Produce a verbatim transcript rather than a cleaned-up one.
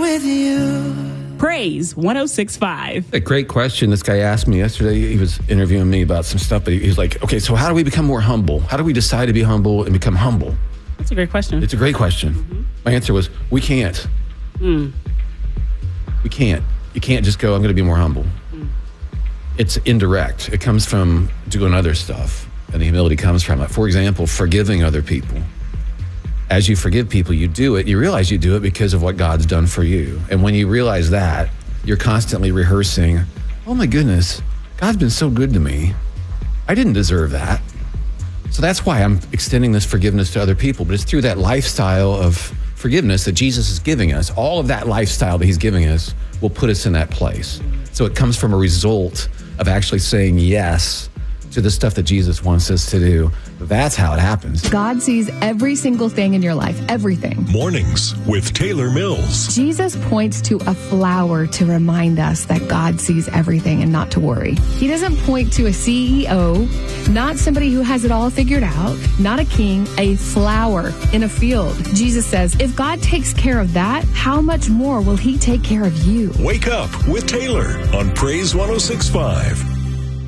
with you. Praise one oh six point five. A great question. This guy asked me yesterday. He was interviewing me about some stuff, but he was like, okay, so how do we become more humble? How do we decide to be humble and become humble? That's a great question. It's a great question. Mm-hmm. My answer was, we can't. Mm. We can't. You can't just go, I'm going to be more humble. Mm. It's indirect. It comes from doing other stuff, and the humility comes from it. For example, forgiving other people. As you forgive people, you do it. You realize you do it because of what God's done for you. And when you realize that, you're constantly rehearsing, oh my goodness, God's been so good to me. I didn't deserve that. So that's why I'm extending this forgiveness to other people. But it's through that lifestyle of forgiveness that Jesus is giving us. All of that lifestyle that he's giving us will put us in that place. So it comes from a result of actually saying yes to the stuff that Jesus wants us to do. That's how it happens. God sees every single thing in your life, everything. Mornings with Taylor Mills. Jesus points to a flower to remind us that God sees everything and not to worry. He doesn't point to a C E O, not somebody who has it all figured out, not a king, a flower in a field. Jesus says, if God takes care of that, how much more will he take care of you? Wake up with Taylor on Praise one oh six point five.